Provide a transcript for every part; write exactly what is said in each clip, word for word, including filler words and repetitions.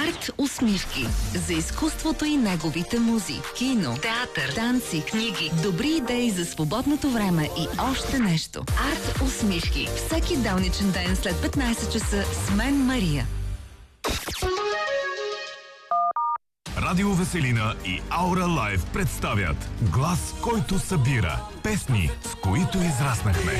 Арт усмивки. За изкуството и неговите музи. Кино, театър, танци, книги, добри идеи за свободното време и още нещо. Арт усмивки. Всеки делничен ден след петнайсет часа с мен, Мария. Радио Веселина и Аура Лайв представят глас, който събира песни, с които израснахме.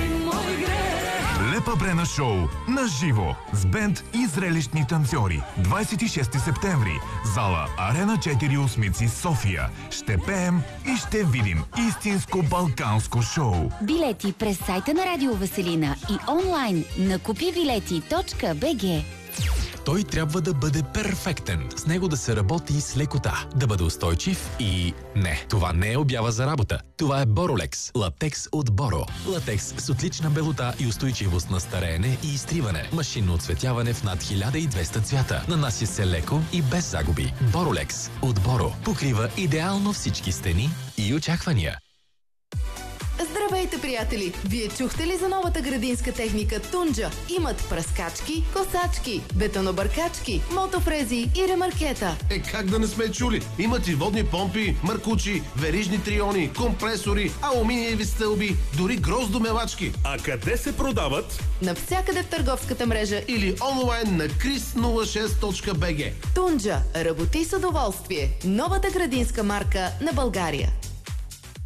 Лепа Брена шоу на живо с бенд и зрелищни танцори. двайсет и шести септември. Зала Арена четири Осмици, София. Ще пеем и ще видим истинско балканско шоу. Билети през сайта на Радио Веселина и онлайн на купи билети точка би джи. Той трябва да бъде перфектен. С него да се работи с лекота. Да бъде устойчив и... Не, това не е обява за работа. Това е Боролекс. Латекс от Боро. Латекс с отлична белота и устойчивост на стареене и изтриване. Машинно оцветяване в над хиляда и двеста цвята. Нанася се леко и без загуби. Боролекс от Боро. Покрива идеално всички стени и очаквания. Здравейте, приятели! Вие чухте ли за новата градинска техника Тунджа? Имат пръскачки, косачки, бетонобъркачки, мотофрези и ремаркета. Е, как да не сме чули? Имат и водни помпи, маркучи, верижни триони, компресори, алуминиеви стълби, дори гроздомелачки. А къде се продават? Навсякъде в търговската мрежа Или онлайн на крис нула шест точка би джи. Тунджа. Работи с удоволствие. Новата градинска марка на България.